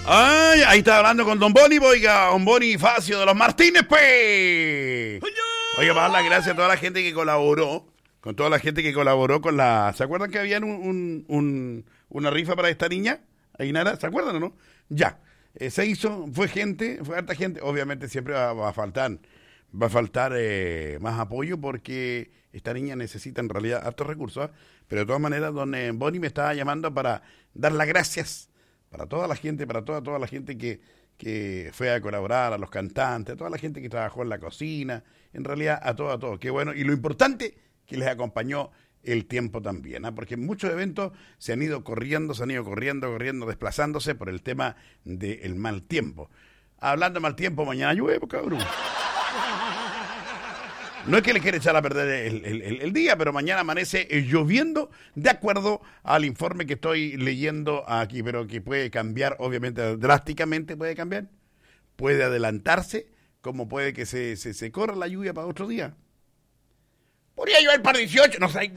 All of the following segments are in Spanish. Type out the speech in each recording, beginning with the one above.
Ay, ahí está hablando con Don Boni, oiga, Don Bonifacio de los Martínez, pues. Oiga, para dar las gracias a toda la gente que colaboró, con toda la gente que colaboró con la... ¿Se acuerdan que habían una rifa para esta niña? Ainara, ¿se acuerdan o no? Ya, se hizo, fue harta gente, obviamente siempre va a faltar más apoyo porque esta niña necesita en realidad hartos recursos, ¿eh? Pero de todas maneras, don Boni me estaba llamando para dar las gracias para toda la gente, para toda la gente que fue a colaborar, a los cantantes, a toda la gente que trabajó en la cocina, en realidad a todo, qué bueno. Y lo importante, que les acompañó el tiempo también, ¿eh? Porque muchos eventos se han ido corriendo, desplazándose por el tema del mal tiempo. Hablando de mal tiempo, mañana llueve, cabrón. No es que le quiera echar a perder el día, pero mañana amanece lloviendo, de acuerdo al informe que estoy leyendo aquí, pero que puede cambiar, obviamente, drásticamente puede cambiar, puede adelantarse, como puede que se corra la lluvia para otro día. Podría llover para 18, no sé.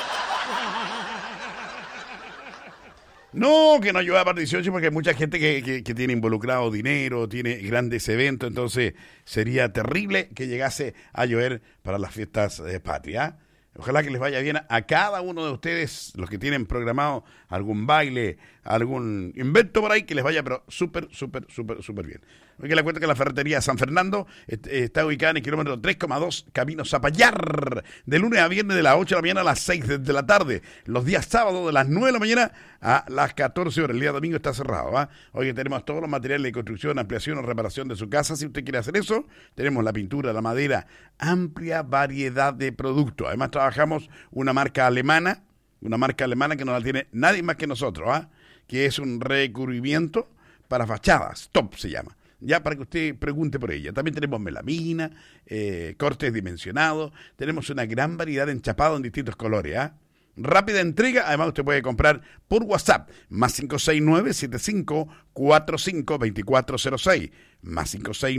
No, que no llueva para 18 porque hay mucha gente que tiene involucrado dinero, tiene grandes eventos, entonces sería terrible que llegase a llover para las fiestas patrias. Ojalá que les vaya bien a cada uno de ustedes, los que tienen programado algún baile, algún invento por ahí, que les vaya pero súper bien. Hoy que le cuento que la ferretería San Fernando está ubicada en el kilómetro 3,2 Camino Zapallar, de lunes a viernes de las 8 de la mañana a las 6 de la tarde, los días sábados de las 9 de la mañana a las 14 horas. El día domingo está cerrado, ¿eh? Hoy tenemos todos los materiales de construcción, ampliación o reparación de su casa. Si usted quiere hacer eso, tenemos la pintura, la madera, amplia variedad de productos. Además trabajamos una marca alemana que no la tiene nadie más que nosotros, ¿eh? Que es un recubrimiento para fachadas, Top se llama. Ya para que usted pregunte por ella. También tenemos melamina, cortes dimensionados, tenemos una gran variedad de enchapados en distintos colores, ¿eh? Rápida entrega, además usted puede comprar por WhatsApp, más 569-7545-2406, más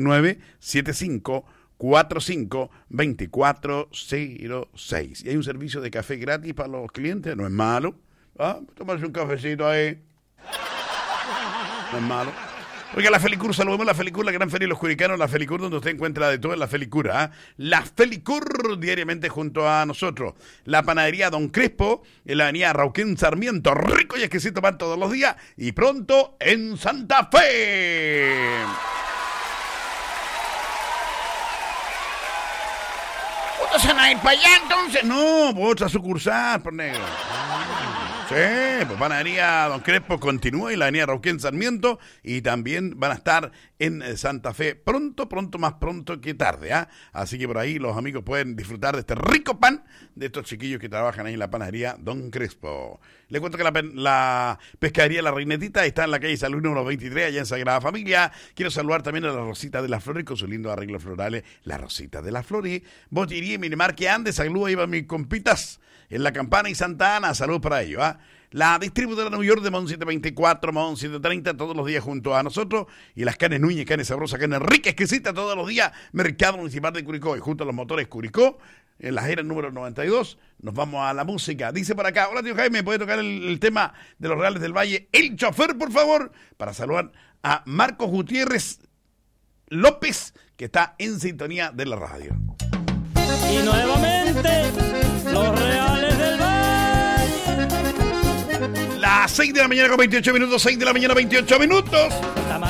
569-7545-2406. Y hay un servicio de café gratis para los clientes, no es malo. ¿Ah? Tomarse un cafecito ahí. No es malo. Oiga, la Felicur, saludemos la Felicur, la gran feria de los Juricanos, la Felicur, donde usted encuentra de todo en la Felicur, ¿eh? La Felicur, diariamente junto a nosotros. La panadería Don Crespo, en la avenida Rauquén Sarmiento, rico y exquisito pan todos los días, y pronto en Santa Fe. ¿Ustedes van a ir para allá entonces? No, otra sucursal, por negro. Sí, pues panadería Don Crespo continúa en la avenida Rauquén Sarmiento y también van a estar en Santa Fe pronto, más pronto que tarde, ¿eh? Así que por ahí los amigos pueden disfrutar de este rico pan de estos chiquillos que trabajan ahí en la panadería Don Crespo. Les cuento que la pescadería La Reinetita está en la calle Salud número 23, allá en Sagrada Familia. Quiero saludar también a la Rosita de las Flores con sus lindos arreglos florales. La Rosita de las Flores. Botillería y Minimar que ande, saludos ahí para mis compitas en La Campana y Santa Ana, salud para ellos, ¿eh? La distribuidora New York de Mon 724, Mon 730, todos los días junto a nosotros. Y las carnes Núñez, carnes sabrosas, carnes ricas, exquisitas, todos los días. Mercado Municipal de Curicó y junto a los motores Curicó, en la Jera número 92. Nos vamos a la música. Dice por acá, hola tío Jaime, ¿puede tocar el tema de los Reales del Valle? El chofer, por favor, para saludar a Marcos Gutiérrez López, que está en sintonía de la radio. Y nuevamente, los Reales del Valle. Las 6 de la mañana con 28 minutos, 6 de la mañana 28 minutos.